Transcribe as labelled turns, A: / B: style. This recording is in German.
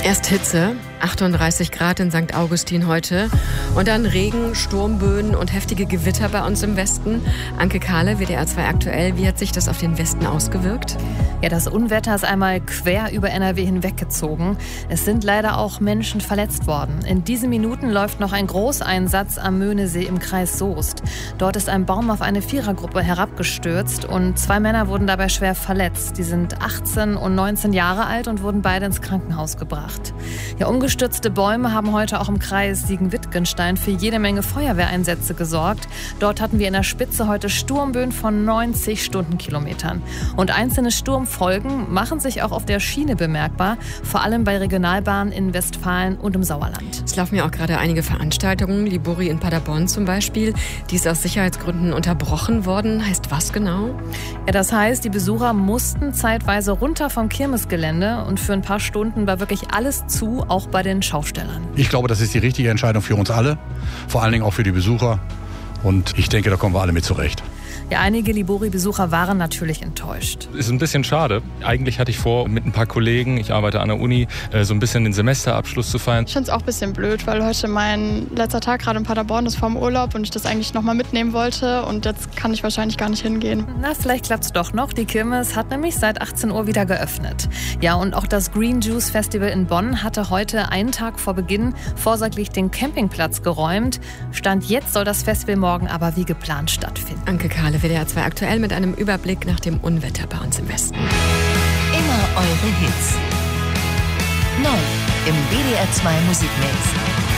A: Erst Hitze, 38 Grad in St. Augustin heute und dann Regen, Sturmböen und heftige Gewitter bei uns im Westen. Anke Kahle, WDR 2 aktuell, wie hat sich das auf den Westen ausgewirkt?
B: Ja, das Unwetter ist einmal quer über NRW hinweggezogen. Es sind leider auch Menschen verletzt worden. In diesen Minuten läuft noch ein Großeinsatz am Möhnesee im Kreis Soest. Dort ist ein Baum auf eine Vierergruppe herabgestürzt und 2 Männer wurden dabei schwer verletzt. Die sind 18 und 19 Jahre alt und wurden beide ins Krankenhaus gebracht. Ja, umgestürzte Bäume haben heute auch im Kreis Siegen-Wittgenstein für jede Menge Feuerwehreinsätze gesorgt. Dort hatten wir in der Spitze heute Sturmböen von 90 Stundenkilometern. Und einzelne Sturmfolgen machen sich auch auf der Schiene bemerkbar, vor allem bei Regionalbahnen in Westfalen und im Sauerland.
A: Es laufen ja auch gerade einige Veranstaltungen, Libori in Paderborn zum Beispiel. Die ist aus Sicherheitsgründen unterbrochen worden. Heißt was genau?
B: Ja, das heißt, die Besucher mussten zeitweise runter vom Kirmesgelände und für ein paar Stunden war wirklich alles zu, auch bei den Schaustellern.
C: Ich glaube, das ist die richtige Entscheidung für uns alle, vor allen Dingen auch für die Besucher. Und ich denke, da kommen wir alle mit zurecht.
B: Ja, einige Libori-Besucher waren natürlich enttäuscht.
D: Ist ein bisschen schade. Eigentlich hatte ich vor, mit ein paar Kollegen, ich arbeite an der Uni, so ein bisschen den Semesterabschluss zu feiern.
E: Ich finde es auch ein bisschen blöd, weil heute mein letzter Tag gerade in Paderborn ist vorm Urlaub und ich das eigentlich nochmal mitnehmen wollte und jetzt kann ich wahrscheinlich gar nicht hingehen.
B: Na, vielleicht klappt es doch noch. Die Kirmes hat nämlich seit 18 Uhr wieder geöffnet. Ja, und auch das Green Juice Festival in Bonn hatte heute einen Tag vor Beginn vorsorglich den Campingplatz geräumt. Stand jetzt soll das Festival morgen aber wie geplant stattfinden.
A: Anke Kahle, WDR 2 aktuell mit einem Überblick nach dem Unwetter bei uns im Westen.
F: Immer eure Hits. Neu im WDR 2 Musikmix.